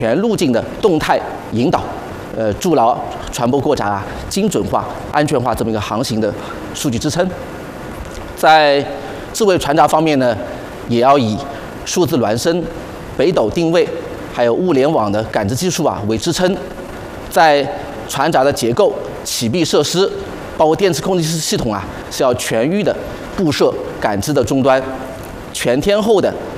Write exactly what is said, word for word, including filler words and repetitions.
全路径的动态引导，呃，筑牢船舶过闸啊精准化、安全化这么一个航行的数据支撑。在智慧船闸方面呢，也要以数字孪生、北斗定位，还有物联网的感知技术啊为支撑，在船闸的结构、启闭设施，包括电磁控制系统啊，是要全域的布设感知的终端，全天候的